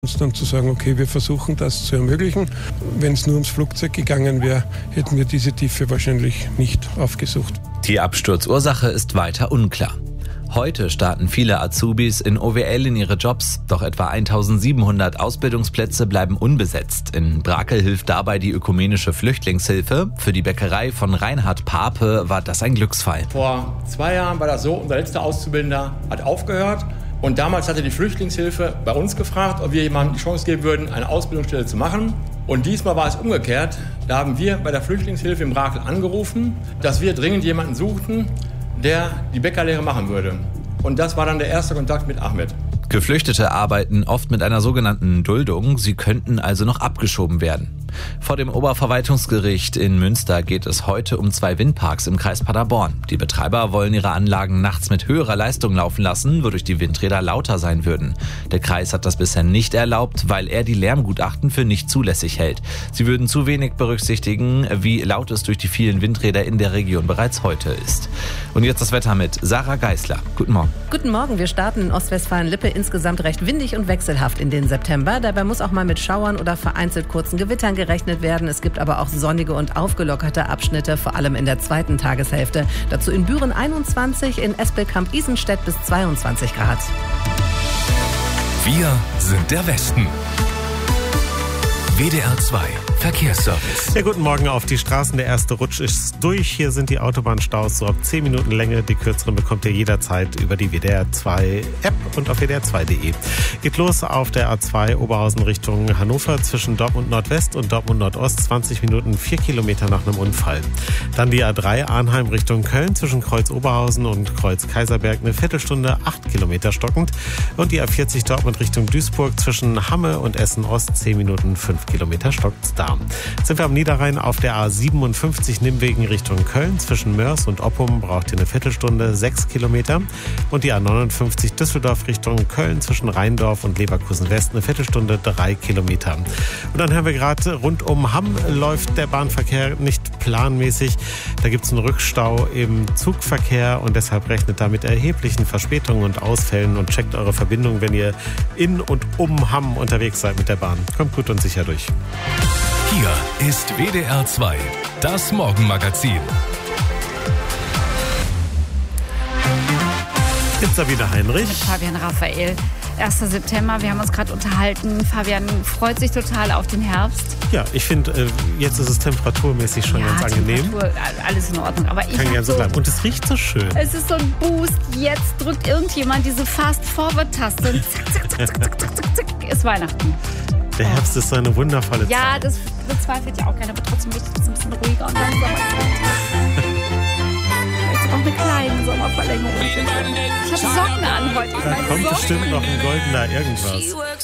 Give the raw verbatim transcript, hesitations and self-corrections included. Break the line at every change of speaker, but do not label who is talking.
uns dann zu sagen, okay, wir versuchen das zu ermöglichen. Wenn es nur ums Flugzeug gegangen wäre, hätten wir diese Tiefe wahrscheinlich nicht aufgesucht.
Die Absturzursache ist weiter unklar. Heute starten viele Azubis in O W L in ihre Jobs, doch etwa eintausendsiebenhundert Ausbildungsplätze bleiben unbesetzt. In Brakel hilft dabei die ökumenische Flüchtlingshilfe. Für die Bäckerei von Reinhard Pape war das ein Glücksfall.
Vor zwei Jahren war das so, unser letzter Auszubildender hat aufgehört. Und damals hatte die Flüchtlingshilfe bei uns gefragt, ob wir jemandem die Chance geben würden, eine Ausbildungsstelle zu machen. Und diesmal war es umgekehrt. Da haben wir bei der Flüchtlingshilfe in Brakel angerufen, dass wir dringend jemanden suchten, der die Bäckerlehre machen würde. Und das war dann der erste Kontakt mit Ahmed.
Geflüchtete arbeiten oft mit einer sogenannten Duldung. Sie könnten also noch abgeschoben werden. Vor dem Oberverwaltungsgericht in Münster geht es heute um zwei Windparks im Kreis Paderborn. Die Betreiber wollen ihre Anlagen nachts mit höherer Leistung laufen lassen, wodurch die Windräder lauter sein würden. Der Kreis hat das bisher nicht erlaubt, weil er die Lärmgutachten für nicht zulässig hält. Sie würden zu wenig berücksichtigen, wie laut es durch die vielen Windräder in der Region bereits heute ist. Und jetzt das Wetter mit Sarah Geisler. Guten Morgen.
Guten Morgen. Wir starten in Ostwestfalen-Lippe insgesamt recht windig und wechselhaft in den September. Dabei muss auch mal mit Schauern oder vereinzelt kurzen Gewittern gerechnet werden. Es gibt aber auch sonnige und aufgelockerte Abschnitte, vor allem in der zweiten Tageshälfte. Dazu in Büren einundzwanzig, in Espelkamp-Isenstedt bis zweiundzwanzig Grad.
Wir sind der Westen. W D R zwei Verkehrsservice.
Ja, guten Morgen auf die Straßen. Der erste Rutsch ist durch. Hier sind die Autobahnstaus so ab zehn Minuten Länge. Die kürzeren bekommt ihr jederzeit über die W D R zwei App und auf W D R zwei punkt de. Geht los auf der A zwei Oberhausen Richtung Hannover zwischen Dortmund Nordwest und Dortmund Nordost. zwanzig Minuten, vier Kilometer nach einem Unfall. Dann die A drei Arnheim Richtung Köln zwischen Kreuz Oberhausen und Kreuz Kaiserberg. Eine Viertelstunde, acht Kilometer stockend. Und die A vierzig Dortmund Richtung Duisburg zwischen Hamme und Essen Ost. zehn Minuten, fünf Kilometer stockt da. Sind wir am Niederrhein auf der A siebenundfünfzig Nimwegen Richtung Köln. Zwischen Mörs und Oppum braucht ihr eine Viertelstunde, sechs Kilometer. Und die A neunundfünfzig Düsseldorf Richtung Köln zwischen Rheindorf und Leverkusen West eine Viertelstunde, drei Kilometer. Und dann hören wir gerade, rund um Hamm läuft der Bahnverkehr nicht planmäßig. Da gibt es einen Rückstau im Zugverkehr und deshalb rechnet da mit erheblichen Verspätungen und Ausfällen und checkt eure Verbindung, wenn ihr in und um Hamm unterwegs seid mit der Bahn. Kommt gut und sicher durch.
Hier ist W D R zwei, das Morgenmagazin.
Jetzt Sabine Heinrich.
Mit Fabian Raphael. erster September, wir haben uns gerade unterhalten. Fabian freut sich total auf den Herbst.
Ja, ich finde, jetzt ist es temperaturmäßig schon
ja,
ganz angenehm.
Temperatur, alles in Ordnung. Aber ich
Kann gerne so
so
bleiben. Und es riecht so schön.
Es ist so ein Boost. Jetzt drückt irgendjemand diese Fast-Forward-Taste und zack, zack, zack, zack, zack, zack, zack, ist Weihnachten.
Der Herbst ist so eine wundervolle Zeit.
Ja, das bezweifelt ja auch keiner, aber trotzdem möchte ich das ein bisschen ruhiger und langsamer. Jetzt auch eine kleine Sommerverlängerung. Ich habe Socken an heute.
Da kommt bestimmt noch ein goldener irgendwas.